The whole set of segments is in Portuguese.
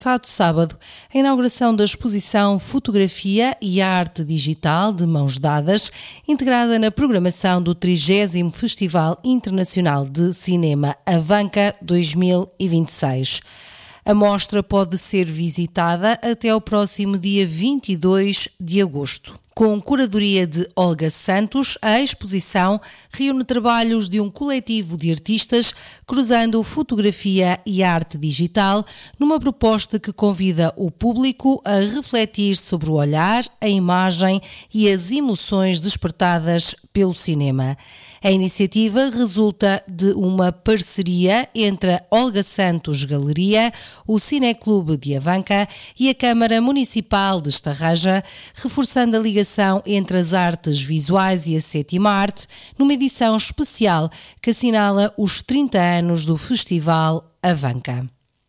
Passado sábado, a inauguração da exposição Fotografia e Arte Digital de Mãos Dadas, integrada na programação do 30º Festival Internacional de Cinema Avanca 2026. A mostra pode ser visitada até ao próximo dia 22 de agosto. Com curadoria de Olga Santos, a exposição reúne trabalhos de um coletivo de artistas cruzando fotografia e arte digital numa proposta que convida o público a refletir sobre o olhar, a imagem e as emoções despertadas pelo cinema. A iniciativa resulta de uma parceria entre a Olga Santos Galeria, o Cineclube de Avanca e a Câmara Municipal de Estarraja, reforçando a ligação entre as artes visuais e a sétima arte, numa edição especial que assinala os 30 anos do Festival Avanca.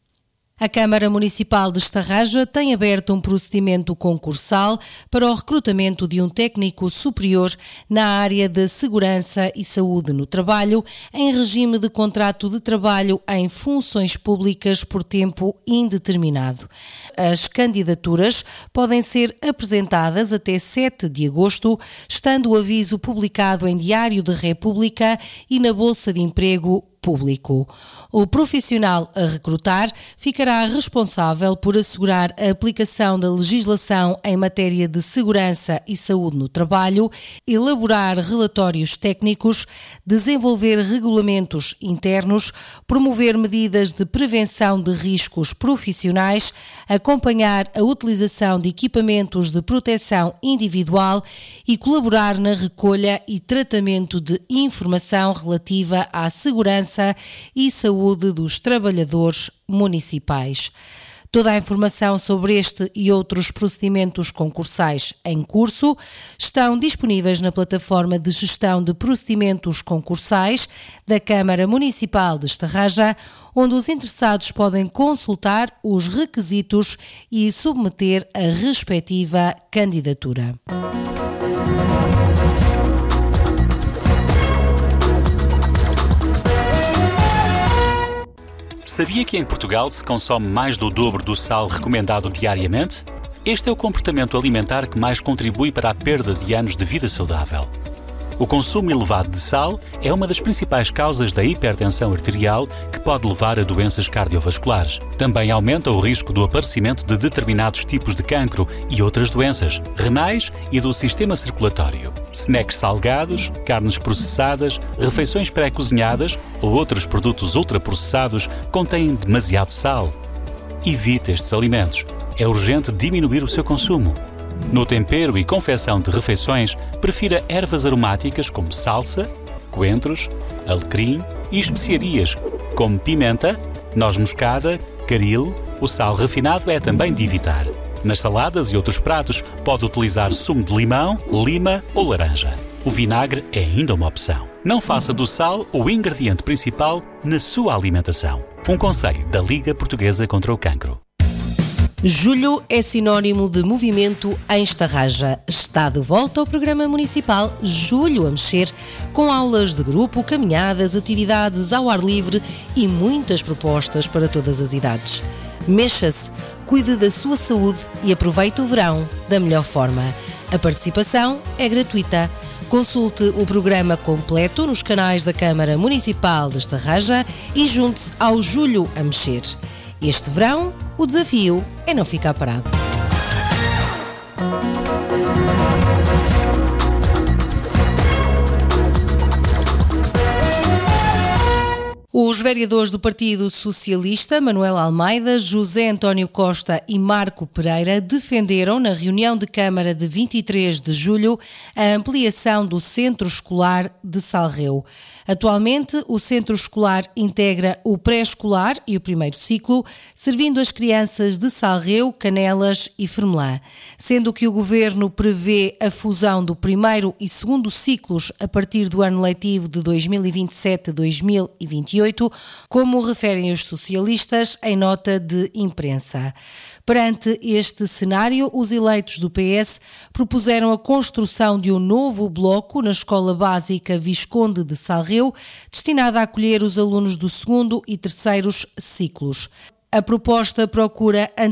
A Câmara Municipal de Estarraja tem aberto um procedimento concursal para o recrutamento de um técnico superior na área de segurança e saúde no trabalho, em regime de contrato de trabalho em funções públicas por tempo indeterminado. As candidaturas podem ser apresentadas até 7 de agosto, estando o aviso publicado em Diário da República e na Bolsa de Emprego Público. O profissional a recrutar ficará responsável por assegurar a aplicação da legislação em matéria de segurança e saúde no trabalho, elaborar relatórios técnicos, desenvolver regulamentos internos, promover medidas de prevenção de riscos profissionais, acompanhar a utilização de equipamentos de proteção individual e colaborar na recolha e tratamento de informação relativa à segurança e saúde dos trabalhadores municipais. Toda a informação sobre este e outros procedimentos concursais em curso estão disponíveis na plataforma de gestão de procedimentos concursais da Câmara Municipal de Estarraja, onde os interessados podem consultar os requisitos e submeter a respectiva candidatura. Sabia que em Portugal se consome mais do dobro do sal recomendado diariamente? Este é o comportamento alimentar que mais contribui para a perda de anos de vida saudável. O consumo elevado de sal é uma das principais causas da hipertensão arterial que pode levar a doenças cardiovasculares. Também aumenta o risco do aparecimento de determinados tipos de cancro e outras doenças renais e do sistema circulatório. Snacks salgados, carnes processadas, refeições pré-cozinhadas ou outros produtos ultraprocessados contêm demasiado sal. Evite estes alimentos. É urgente diminuir o seu consumo. No tempero e confecção de refeições, prefira ervas aromáticas como salsa, coentros, alecrim e especiarias como pimenta, noz moscada, caril. O sal refinado é também de evitar. Nas saladas e outros pratos, pode utilizar sumo de limão, lima ou laranja. O vinagre é ainda uma opção. Não faça do sal o ingrediente principal na sua alimentação. Um conselho da Liga Portuguesa contra o Cancro. Julho é sinónimo de movimento em Estarraja. Está de volta ao programa municipal Julho a Mexer, com aulas de grupo, caminhadas, atividades ao ar livre e muitas propostas para todas as idades. Mexa-se, cuide da sua saúde e aproveite o verão da melhor forma. A participação é gratuita. Consulte o programa completo nos canais da Câmara Municipal de Estarraja e junte-se ao Julho a Mexer. Este verão, o desafio é não ficar parado. Os vereadores do Partido Socialista, Manuel Almeida, José António Costa e Marco Pereira, defenderam na reunião de Câmara de 23 de julho a ampliação do Centro Escolar de Salreu. Atualmente, o Centro Escolar integra o pré-escolar e o primeiro ciclo, servindo as crianças de Salreu, Canelas e Fermelã, sendo que o Governo prevê a fusão do primeiro e segundo ciclos a partir do ano letivo de 2027-2028, como referem os socialistas em nota de imprensa. Perante este cenário, os eleitos do PS propuseram a construção de um novo bloco na Escola Básica Visconde de Salreu, destinada a acolher os alunos do segundo e terceiros ciclos. A proposta procura